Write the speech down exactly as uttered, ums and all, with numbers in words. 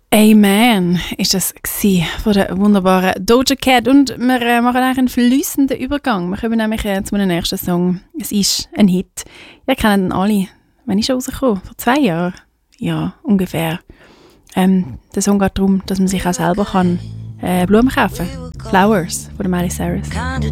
Amen ist das gsi von der wunderbaren Doja Cat und wir äh, machen eigentlich einen fließenden Übergang. Wir kommen nämlich äh, zu meinem nächsten Song. Es ist ein Hit. Ihr kennt ihn alle. Wann ist er rausgekommen? Vor zwei Jahren? Ja, ungefähr. Ähm, der Song geht darum, dass man sich auch selber kann, äh, Blumen kaufen kann. Flowers von der Miley Cyrus.